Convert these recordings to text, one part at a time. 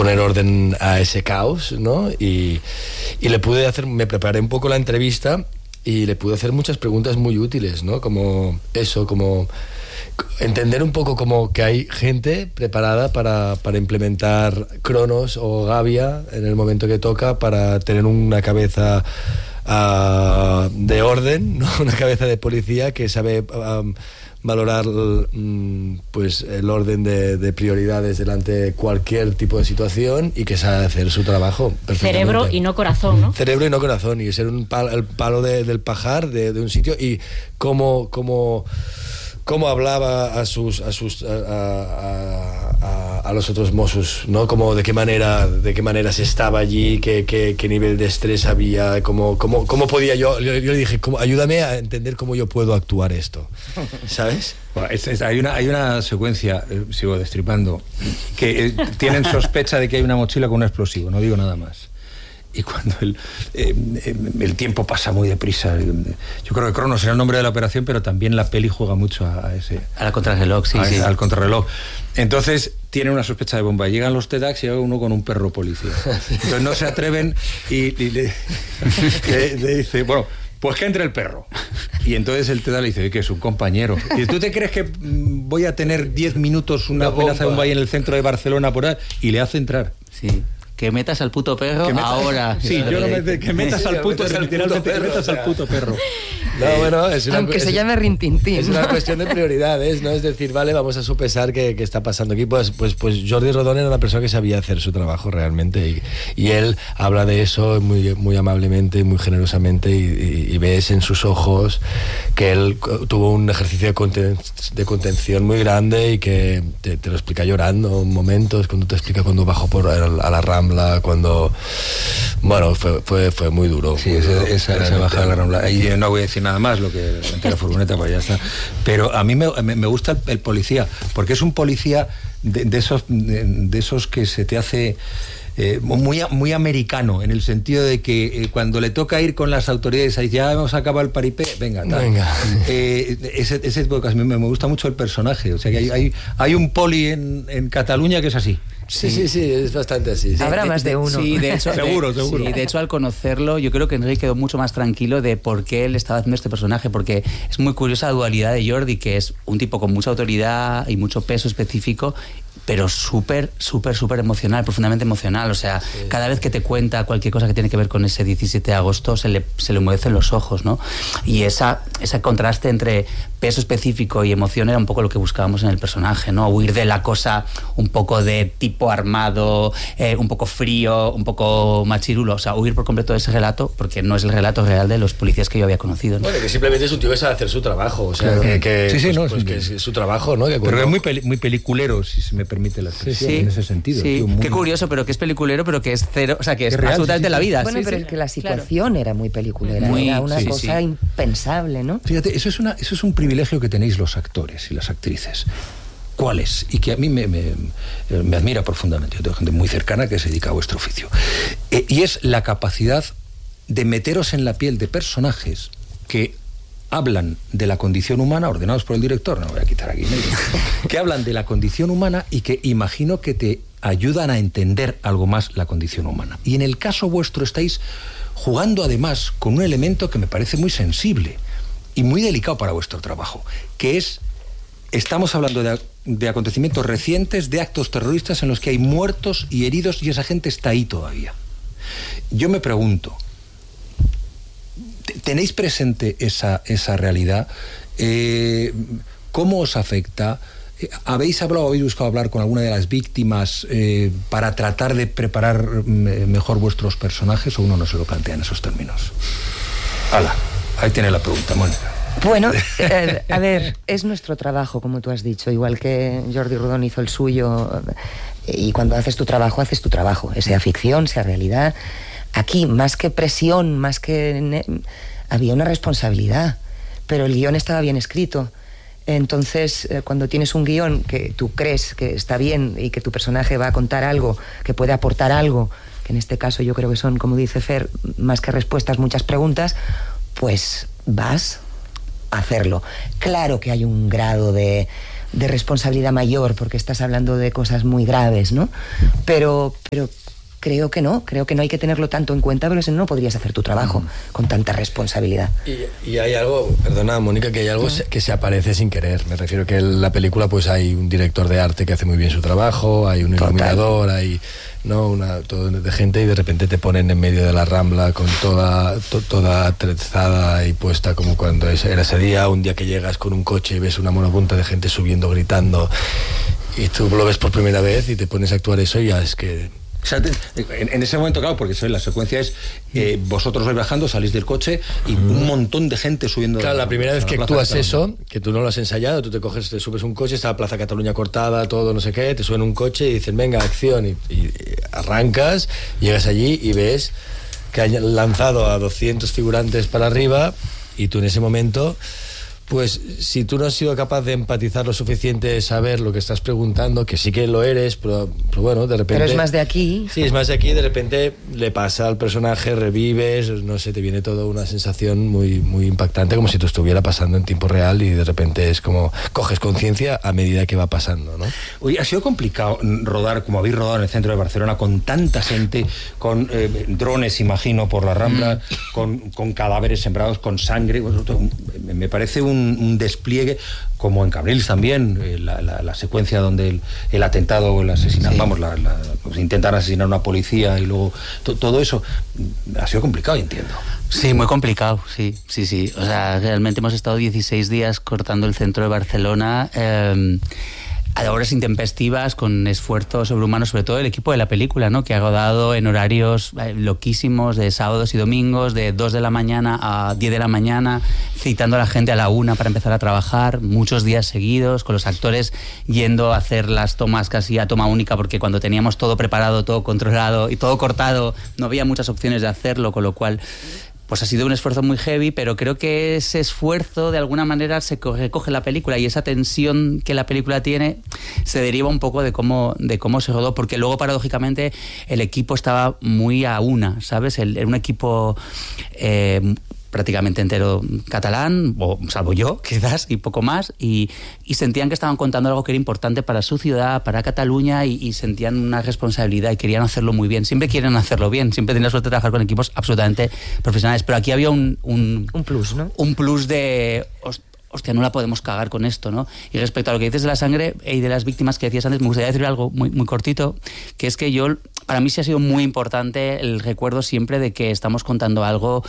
poner orden a ese caos, ¿no? Y me preparé un poco la entrevista y le pude hacer muchas preguntas muy útiles, ¿no? Como eso, como entender un poco como que hay gente preparada para implementar Cronos o Gavia en el momento que toca, para tener una cabeza de orden, ¿no? Una cabeza de policía que sabe valorar pues el orden de prioridades delante de cualquier tipo de situación y que sabe hacer su trabajo perfectamente. Cerebro y no corazón, ¿no? Cerebro y no corazón, y ser el palo del pajar de un sitio, y cómo hablaba a los otros Mossos, ¿no? Como de qué manera se estaba allí, qué nivel de estrés había, cómo podía yo le dije, ayúdame a entender cómo yo puedo actuar esto, ¿sabes? Bueno, hay una secuencia, sigo destripando, que tienen sospecha de que hay una mochila con un explosivo, no digo nada más. Y cuando el tiempo pasa muy deprisa, yo creo que Cronos era el nombre de la operación, pero también la peli juega mucho a la contrarreloj, sí. Al contrarreloj. Entonces tienen una sospecha de bomba. Llegan los TEDx y llega uno con un perro policía. Entonces no se atreven y le dice, bueno, pues que entre el perro. Y entonces el TEDx le dice que es un compañero. Y ¿tú te crees que voy a tener 10 minutos una amenaza de bomba ahí en el centro de Barcelona por ahí? Y le hace entrar. Sí. Que metas al puto perro ahora. Sí, yo no me... Que metas al puto perro. Literalmente, que metas al puto perro. No, bueno, aunque se llame Rintintín. Es una cuestión de prioridades, ¿no? Es decir, vale, vamos a sopesar qué está pasando aquí. Pues Jordi Rodón era una persona que sabía hacer su trabajo realmente, y él habla de eso muy, muy amablemente y muy generosamente, y ves en sus ojos que él tuvo un ejercicio de contención muy grande, y que te lo explica llorando en momentos, cuando te explica cuando bajó a la Rambla, cuando... Bueno, fue muy duro. Sí, esa bajada de la Rambla. Y no voy a decir nada más, lo que entre la furgoneta, pues ya está. Pero a mí me gusta el policía, porque es un policía de esos que se te hace muy americano, en el sentido de que cuando le toca ir con las autoridades, ahí ya hemos acabado el paripé, venga. Ese tipo de cosas. Me gusta mucho el personaje. O sea, que hay un poli en Cataluña que es así. Sí, es bastante así. Sí. Habrá más de uno. Sí, de hecho, seguro. Sí, de hecho, al conocerlo, yo creo que Enrique quedó mucho más tranquilo de por qué él estaba haciendo este personaje, porque es muy curiosa la dualidad de Jordi, que es un tipo con mucha autoridad y mucho peso específico, pero súper emocional, profundamente emocional. O sea, cada vez que te cuenta cualquier cosa que tiene que ver con ese 17 de agosto, se le humedecen los ojos, ¿no? Y ese contraste entre peso específico y emoción era un poco lo que buscábamos en el personaje, ¿no? Huir de la cosa un poco de tipo armado, un poco frío, un poco machirulo. O sea, huir por completo de ese relato, porque no es el relato real de los policías que yo había conocido, ¿no? Bueno, que simplemente es un tío que sabe hacer su trabajo. O sea, claro. que es su trabajo, ¿no? Pero es muy peliculero, si se me permite la expresión, en ese sentido. Sí, tío, muy... qué curioso, pero que es peliculero, pero que es cero, o sea, que es real, absolutamente la vida. Bueno, pero es que la situación era muy peliculera, era una cosa impensable, ¿no? Fíjate, eso es un privilegio que tenéis los actores y las actrices. ¿Cuál es? Y que a mí me admira profundamente. Yo tengo gente muy cercana que se dedica a vuestro oficio. Y es la capacidad de meteros en la piel de personajes que hablan de la condición humana, ordenados por el director, no voy a quitar aquí, que hablan de la condición humana y que imagino que te ayudan a entender algo más la condición humana. Y en el caso vuestro estáis jugando además con un elemento que me parece muy sensible y muy delicado para vuestro trabajo, que es, estamos hablando de acontecimientos recientes, de actos terroristas en los que hay muertos y heridos, y esa gente está ahí todavía. Yo me pregunto, ¿tenéis presente esa realidad? ¿Cómo os afecta? ¿Habéis buscado hablar con alguna de las víctimas para tratar de preparar mejor vuestros personajes, o uno no se lo plantea en esos términos? ¡Hala! Ahí tiene la pregunta, Mónica. Bueno, a ver, es nuestro trabajo, como tú has dicho, igual que Jordi Rodón hizo el suyo, y cuando haces tu trabajo, sea ficción, sea realidad. Aquí, más que presión, había una responsabilidad, pero el guión estaba bien escrito. Entonces, cuando tienes un guión que tú crees que está bien y que tu personaje va a contar algo, que puede aportar algo, que en este caso yo creo que son, como dice Fer, más que respuestas, muchas preguntas, pues vas a hacerlo. Claro que hay un grado de de responsabilidad mayor, porque estás hablando de cosas muy graves, ¿no? Pero creo que no hay que tenerlo tanto en cuenta, pero si no podrías hacer tu trabajo con tanta responsabilidad. Y hay algo, perdona Mónica, que hay algo que se aparece sin querer. Me refiero que en la película pues hay un director de arte que hace muy bien su trabajo, hay un iluminador, hay todo de gente, y de repente te ponen en medio de la Rambla con toda trenzada y puesta como cuando era ese día, un día que llegas con un coche y ves una monopunta de gente subiendo, gritando, y tú lo ves por primera vez y te pones a actuar eso, y ya es que... O sea, en ese momento, claro, porque la secuencia es vosotros vais bajando, salís del coche y un montón de gente subiendo. Claro, la primera vez que actúas eso, que tú no lo has ensayado, tú te subes un coche, está la Plaza Cataluña cortada, todo no sé qué, te suben un coche y dicen, venga, acción, y arrancas, llegas allí y ves que han lanzado a 200 figurantes para arriba, y tú en ese momento... Pues si tú no has sido capaz de empatizar lo suficiente, de saber lo que estás preguntando, que sí que lo eres, pero bueno, de repente... Pero es más de aquí. Sí, es más de aquí, de repente le pasa al personaje, revives, no sé, te viene toda una sensación muy, muy impactante, como si te estuviera pasando en tiempo real, y de repente es como coges conciencia a medida que va pasando, ¿no? Oye, ha sido complicado rodar, como habéis rodado en el centro de Barcelona, con tanta gente, con drones, imagino, por la Rambla, con cadáveres sembrados, con sangre. Me parece un despliegue, como en Cabrils también, la secuencia donde el atentado o el asesinato, pues intentar asesinar a una policía, y luego todo eso ha sido complicado, entiendo. Sí, muy complicado, sí. O sea, realmente hemos estado 16 días cortando el centro de Barcelona, a horas intempestivas, con esfuerzo sobrehumano, sobre todo el equipo de la película, ¿no? Que ha rodado en horarios loquísimos, de sábados y domingos, de 2 de la mañana a 10 de la mañana, citando a la gente a la 1 para empezar a trabajar, muchos días seguidos, con los actores yendo a hacer las tomas casi a toma única, porque cuando teníamos todo preparado, todo controlado y todo cortado, no había muchas opciones de hacerlo, con lo cual... Pues ha sido un esfuerzo muy heavy, pero creo que ese esfuerzo de alguna manera se recoge la película, y esa tensión que la película tiene se deriva un poco de cómo se rodó, porque luego paradójicamente el equipo estaba muy a una, ¿sabes? Era un equipo prácticamente entero catalán, o salvo yo, quizás, y poco más, y sentían que estaban contando algo que era importante para su ciudad, para Cataluña, y sentían una responsabilidad y querían hacerlo muy bien. Siempre quieren hacerlo bien, siempre tienen la suerte de trabajar con equipos absolutamente profesionales, pero aquí había un plus, ¿no? Un plus de... Hostia, no la podemos cagar con esto, ¿no? Y respecto a lo que dices de la sangre y de las víctimas que decías antes, me gustaría decir algo muy, muy cortito, que es que para mí sí ha sido muy importante el recuerdo siempre de que estamos contando algo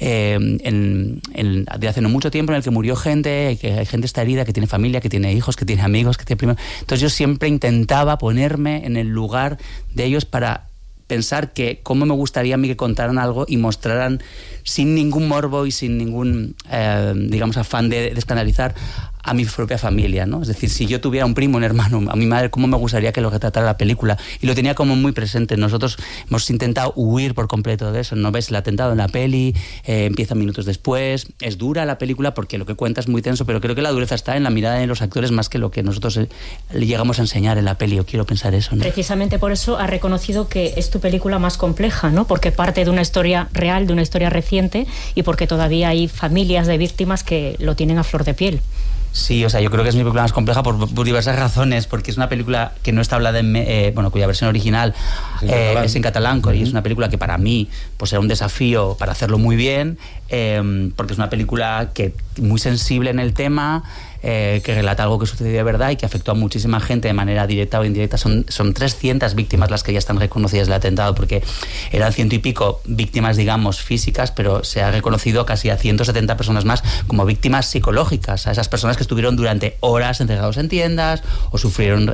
de hace no mucho tiempo, en el que murió gente, que hay gente está herida, que tiene familia, que tiene hijos, que tiene amigos, que tiene primos. Entonces yo siempre intentaba ponerme en el lugar de ellos para pensar que cómo me gustaría a mí que contaran algo y mostraran sin ningún morbo y sin ningún, digamos, afán de escandalizar a mi propia familia, ¿no? Es decir, si yo tuviera un primo, un hermano, a mi madre, cómo me gustaría que lo retratara la película. Y lo tenía como muy presente. Nosotros hemos intentado huir por completo de eso. No ves el atentado en la peli, empieza minutos después. Es dura la película porque lo que cuenta es muy tenso, pero creo que la dureza está en la mirada de los actores más que lo que nosotros le llegamos a enseñar en la peli. Yo quiero pensar eso, ¿no? Precisamente por eso ha reconocido que es tu película más compleja, ¿no? Porque parte de una historia real, de una historia reciente, y porque todavía hay familias de víctimas que lo tienen a flor de piel. Sí, o sea, yo creo que es mi película más compleja por diversas razones, porque es una película que no está hablada cuya versión original es en catalán, y es una película que para mí pues era un desafío para hacerlo muy bien, porque es una película muy sensible en el tema, que relata algo que sucedió de verdad y que afectó a muchísima gente de manera directa o indirecta. Son 300 víctimas las que ya están reconocidas del atentado, porque eran 100 y pico víctimas, digamos, físicas, pero se ha reconocido casi a 170 personas más como víctimas psicológicas, a esas personas que estuvieron durante horas encerrados en tiendas o sufrieron,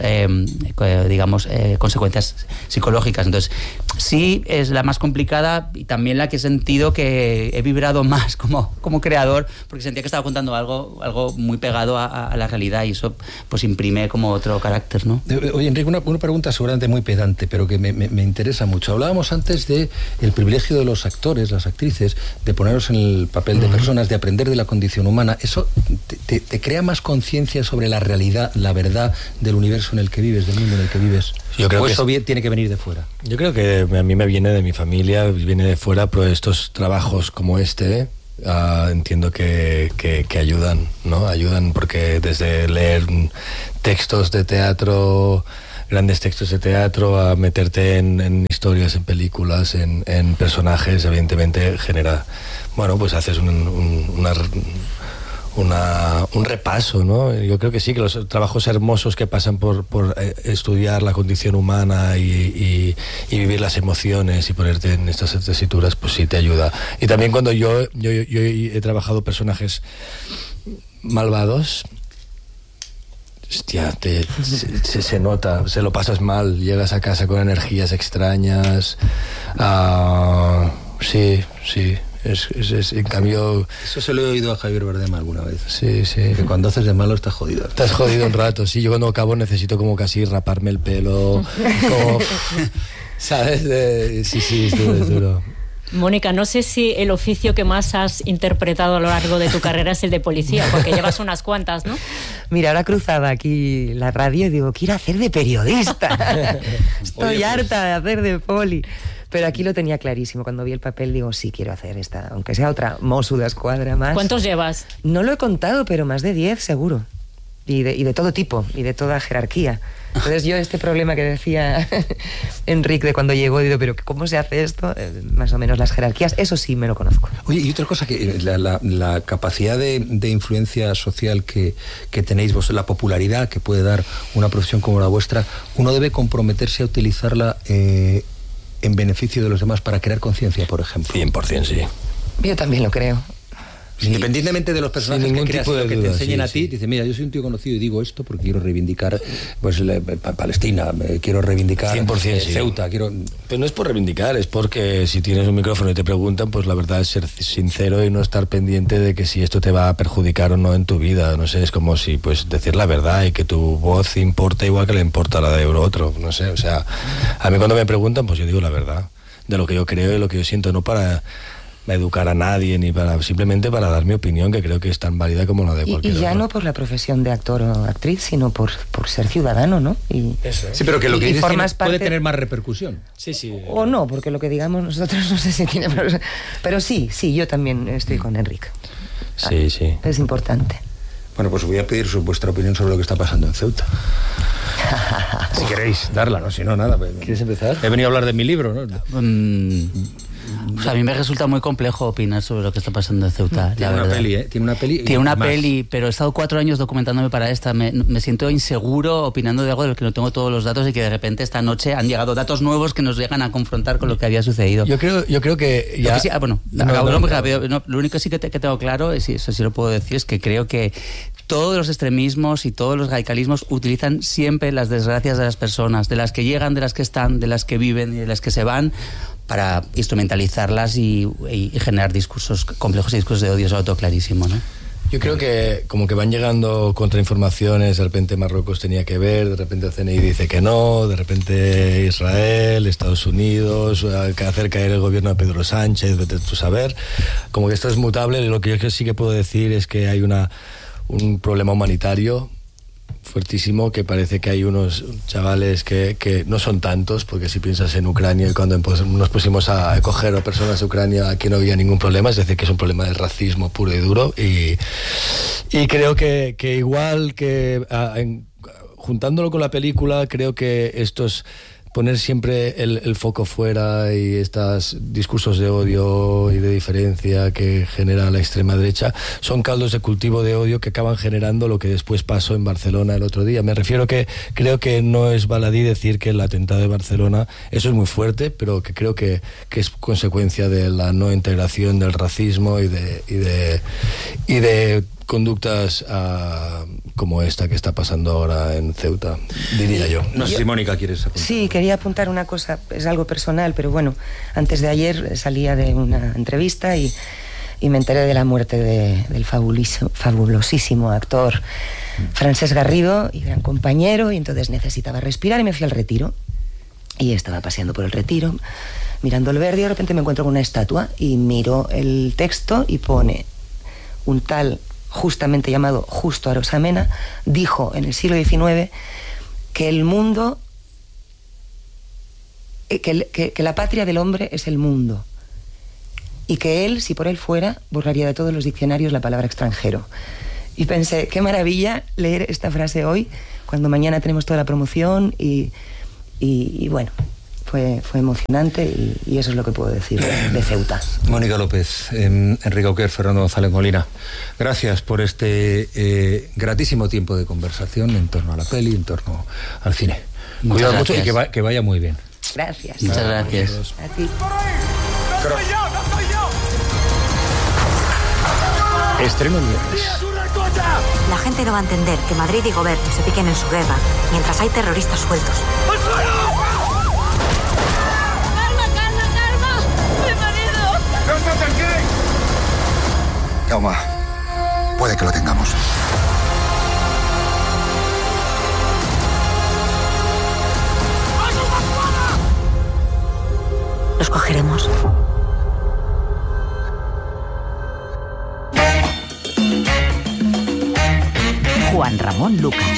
consecuencias psicológicas. Entonces, sí es la más complicada, y también la que he sentido que he vibrado más como creador, porque sentía que estaba contando algo muy pegado a la realidad, y eso pues imprime como otro carácter, ¿no? Oye, Enrique, una pregunta seguramente muy pedante, pero que me interesa mucho. Hablábamos antes de el privilegio de los actores, las actrices, de ponernos en el papel de personas, de aprender de la condición humana. ¿Eso te crea más conciencia sobre la realidad, la verdad del universo en el que vives, del mundo en el que vives? Yo creo que eso tiene que venir de fuera. Yo creo que a mí me viene de mi familia, viene de fuera, pero estos trabajos como este, entiendo que ayudan, ¿no? Ayudan porque desde leer textos de teatro, grandes textos de teatro, a meterte en historias, en películas, en personajes, evidentemente genera, bueno, pues haces un repaso, ¿no? Yo creo que sí, que los trabajos hermosos que pasan por estudiar la condición humana y vivir las emociones y ponerte en estas tesituras, pues sí te ayuda. Y también cuando yo he trabajado personajes malvados, hostia, se nota, se lo pasas mal, llegas a casa con energías extrañas. Sí. En cambio... Eso se lo he oído a Javier Bardem alguna vez. Sí. Que cuando haces de malo estás jodido. Estás jodido un rato, sí. Yo cuando acabo necesito como casi raparme el pelo, como... ¿Sabes? Sí, es duro. Mónica, no sé si el oficio que más has interpretado a lo largo de tu carrera es el de policía, porque llevas unas cuantas, ¿no? Mira, ahora cruzaba aquí la radio y digo, quiero hacer de periodista. Estoy harta de hacer de poli. Pero aquí lo tenía clarísimo. Cuando vi el papel digo, sí, quiero hacer esta, aunque sea otra Mosso d'Esquadra más. ¿Cuántos llevas? No lo he contado, pero más de 10 seguro. Y de todo tipo, y de toda jerarquía. Entonces yo este problema que decía Enric de cuando llegó, digo, pero ¿cómo se hace esto? Más o menos las jerarquías, eso sí me lo conozco. Oye, y otra cosa, que la capacidad de influencia social que tenéis vos, la popularidad que puede dar una profesión como la vuestra, uno debe comprometerse a utilizarla en beneficio de los demás para crear conciencia, por ejemplo. 100%, sí. Yo también lo creo. Independientemente de los personajes que creas, que te enseñen a ti, dice, mira, yo soy un tío conocido y digo esto porque quiero reivindicar pues Palestina, quiero reivindicar 100%, Ceuta, quiero... Pero no es por reivindicar, es porque si tienes un micrófono y te preguntan, pues la verdad es ser sincero y no estar pendiente de que si esto te va a perjudicar o no en tu vida. No sé, es como si pues decir la verdad y que tu voz importa igual que le importa la de otro. No sé, o sea, a mí cuando me preguntan, pues yo digo la verdad de lo que yo creo y lo que yo siento, no para educar a nadie, ni simplemente para dar mi opinión, que creo que es tan válida como la de cualquier otro. Y ya otro. No por la profesión de actor o actriz, sino por ser ciudadano, ¿no? Eso, ¿eh? Sí, pero que lo que dices puede tener más repercusión. Sí. O no, porque lo que digamos nosotros no sé si tiene... Pero sí, yo también estoy con Enric. Sí. Es importante. Bueno, pues voy a pedir vuestra opinión sobre lo que está pasando en Ceuta. Si queréis darla, ¿no? Si no, nada. ¿Quieres empezar? He venido a hablar de mi libro, ¿no? O sea, a mí me resulta muy complejo opinar sobre lo que está pasando en Ceuta. Tiene una peli, ¿eh? Tiene una peli, pero he estado 4 años documentándome para esta. Me siento inseguro opinando de algo del que no tengo todos los datos y que de repente esta noche han llegado datos nuevos que nos llegan a confrontar con lo que había sucedido. Yo creo que ya... Lo único sí que tengo claro, y eso sí lo puedo decir, es que creo que todos los extremismos y todos los radicalismos utilizan siempre las desgracias de las personas, de las que llegan, de las que están, de las que viven y de las que se van, para instrumentalizarlas y generar discursos complejos y discursos de odio. Eso lo tengo clarísimo, ¿no? Yo creo que como que van llegando contrainformaciones, de repente Marruecos tenía que ver, de repente el CNI dice que no, de repente Israel, Estados Unidos, que hacer caer el gobierno de Pedro Sánchez, de tu saber, como que esto es mutable. Lo que yo sí que puedo decir es que hay un problema humanitario fuertísimo, que parece que hay unos chavales que no son tantos, porque si piensas en Ucrania y cuando nos pusimos a acoger a personas de Ucrania, aquí no había ningún problema, es decir, que es un problema de racismo puro y duro, y creo que igual que juntándolo con la película, creo que estos poner siempre el foco fuera y estos discursos de odio y de diferencia que genera la extrema derecha son caldos de cultivo de odio que acaban generando lo que después pasó en Barcelona el otro día. Me refiero que creo que no es baladí decir que el atentado de Barcelona, eso es muy fuerte, pero que creo que es consecuencia de la no integración del racismo y de conductas como esta que está pasando ahora en Ceuta, diría yo. No sé si Mónica quieres apuntar. Sí, quería apuntar una cosa, es algo personal, pero bueno, antes de ayer salía de una entrevista y me enteré de la muerte del fabulosísimo actor Francesc Garrido, y gran compañero, y entonces necesitaba respirar y me fui al Retiro. Y estaba paseando por el Retiro, mirando el verde, y de repente me encuentro con una estatua y miro el texto y pone: un tal justamente llamado Justo Arosamena dijo en el siglo XIX que el mundo, que la patria del hombre es el mundo. y que él, si por él fuera, borraría de todos los diccionarios la palabra extranjero. Y pensé, qué maravilla leer esta frase hoy, cuando mañana tenemos toda la promoción y bueno, fue emocionante y eso es lo que puedo decir de Ceuta. Mónica López, Enrique Auquer, Fernando González Molina, gracias por este gratísimo tiempo de conversación en torno a la peli, en torno al cine. Cuidado mucho y que vaya muy bien. Gracias. Muchas gracias. A ti. ¡No soy yo! Estreno el viernes. La gente no va a entender que Madrid y Gobierno se piquen en su guerra mientras hay terroristas sueltos. ¡Calma! ¡Mi marido! ¡No estás aquí! Jaume, puede que lo tengamos. Los cogeremos. Juan Ramón Lucas.